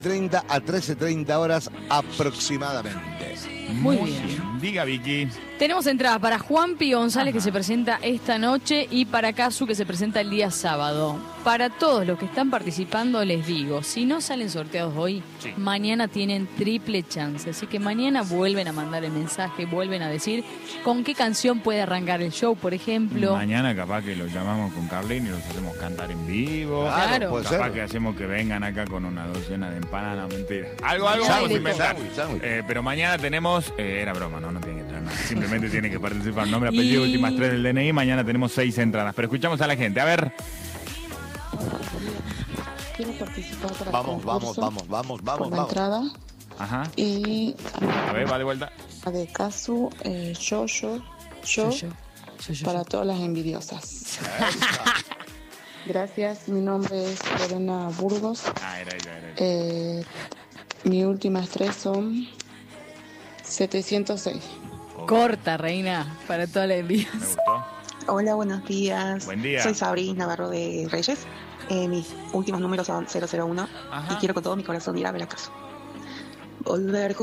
30 a 13:30 horas aproximadamente. Muy bien. Diga, Vicky. Tenemos entradas para Juanpi González, que se presenta esta noche, y para Casu, que se presenta el día sábado. Para todos los que están participando, les digo, si no salen sorteados hoy, mañana tienen triple chance. Así que mañana vuelven a mandar el mensaje, vuelven a decir con qué canción puede arrancar el show, por ejemplo. Mañana capaz que los llamamos con Carlín y los hacemos cantar en vivo. Claro. Puede Capaz ser. que hacemos que vengan acá con una docena de empanadas, no, mentira. Algo Mañana vamos a hay de inventar. Sándwich. Pero mañana tenemos, era broma, no tiene que traer nada. Simplemente tiene que participar. Nombre, apellido, últimas 3 del DNI. Mañana tenemos 6 entradas. Pero escuchamos a la gente. A ver. Quiero participar para Vamos, el vamos, concurso vamos. por la entrada. Ajá. Y A ver, va de vuelta. de Casu, yo, para todas las envidiosas. Gracias, mi nombre es Lorena Burgos. Era ella. Mis últimas 3 son 706. Corta, reina, para toda la envidia. Me gustó. Hola, buenos días. Buen día. Soy Sabri Navarro de Reyes. Mis últimos números son 001. Ajá. Y quiero con todo mi corazón ir a ver a Casu. Volver